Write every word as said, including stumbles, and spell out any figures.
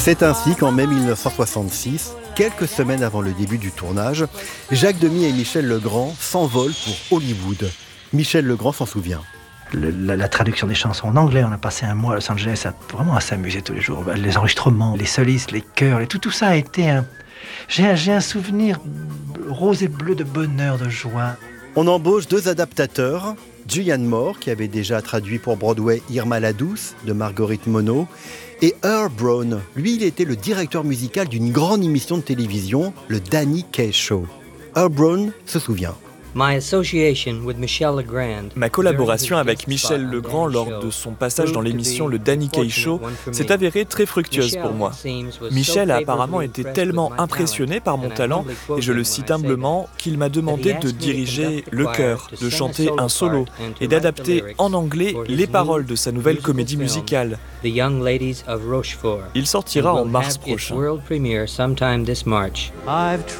C'est ainsi qu'en mai mille neuf cent soixante-six, quelques semaines avant le début du tournage, Jacques Demy et Michel Legrand s'envolent pour Hollywood. Michel Legrand s'en souvient. Le, la, la traduction des chansons en anglais, on a passé un mois à Los Angeles à, vraiment à s'amuser tous les jours. Les enregistrements, les solistes, les chœurs, les, tout, tout ça a été un... J'ai, j'ai un souvenir rose et bleu de bonheur, de joie. On embauche deux adaptateurs, Julianne Moore, qui avait déjà traduit pour Broadway Irma la Douce de Marguerite Monod, et Earl Brown. Lui, il était le directeur musical d'une grande émission de télévision, le Danny Kaye Show. Earl Brown se souvient. Ma collaboration avec Michel Legrand lors de son passage dans l'émission Le Danny Kaye Show s'est avérée très fructueuse pour moi. Michel a apparemment été tellement impressionné par mon talent, et je le cite humblement, qu'il m'a demandé de diriger le chœur, de chanter un solo et d'adapter en anglais les paroles de sa nouvelle comédie musicale. Il sortira en mars prochain.